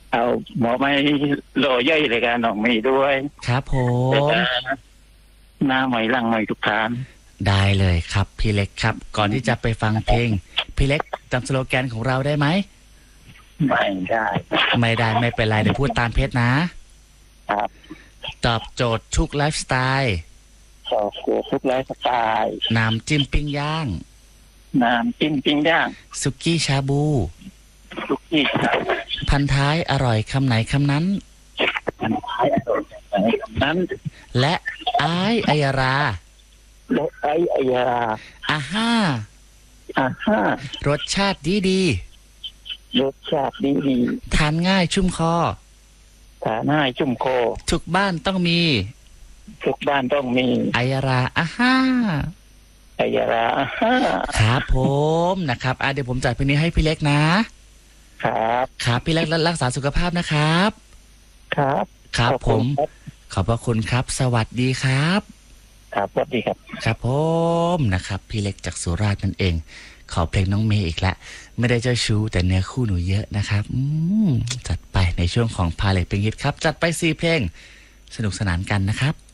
เอาหมอไม่โลย่อยเลยกันน้องมีด้วยครับผแต่มหน้าใหม่หลังใหม่ทุกทานได้เลยครับพี่เล็กครับก่อนที่จะไปฟังเพลงพี่เล็กจำสโลแกนของเราได้ไหมไม่ได้ไม่ได้ไม่เป็นไรเดี๋ยวพูดตามเพชรนะครับตอบโจทย์ทุกไลฟ์สไตล์ชอบเกลือทุกไลฟ์สไตล์น้ำจิ้มปิ้งย่างน้ำจิ้มปิ้งย่างสุกี้ชาบูทุกที่ครับพันท้ายอร่อยคำไหนคำนั้นมันท้ายอร่อยแบบไหนนั้นและอ้ายอัยราและไอ้ไอยาอาห้าห้ารสชาติดีดีรสชาติดีทานง่ายชุ่มคอทานง่ายจุ่มโคทุกบ้านต้องมีทุกบ้านต้องมีอัยราอาห้าไอยาห้าครับผมนะครับเดี๋ยวผมจัดเพลงนี้ให้พี่เล็กนะครับครับพี่เล็กรักษาสุขภาพนะครับครับครับผมขอบพระคุณครับสวัสดีครับครับสวัสดีครับครับผมนะครับพี่เล็กจากสุราษฎร์นั่นเองขอเพลงน้องเมย์อีกแล้วไม่ได้เจ้าชู้แต่เนื้อคู่หนูเยอะนะครับจัดไปในช่วงของพาเลทเพลงฮิตครับจัดไป4เพลงสนุกสนานกันนะครับ